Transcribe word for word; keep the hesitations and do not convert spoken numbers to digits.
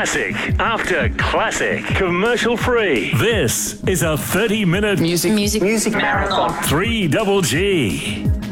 Classic after classic. Commercial free. This is a thirty minute Music. Music. Music Marathon. three double G.